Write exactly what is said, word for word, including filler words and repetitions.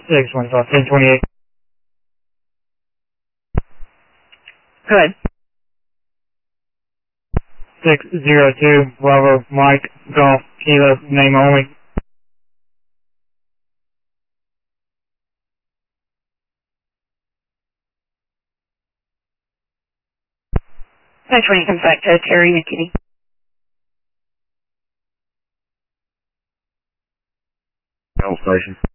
six one five, ten twenty-eight. Go ahead. six zero two, Bravo, Mike, Golf, Kilo, name only. ten twenty comes back to Terry McKinney. Hell station.